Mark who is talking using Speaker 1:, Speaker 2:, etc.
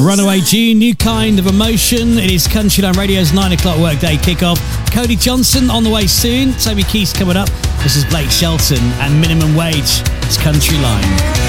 Speaker 1: Runaway June, New Kind of Emotion. It is Countryline Radio's 9 o'clock workday kickoff. Cody Johnson on the way soon. Toby Keith's coming up. This is Blake Shelton and Minimum Wage. It's Countryline.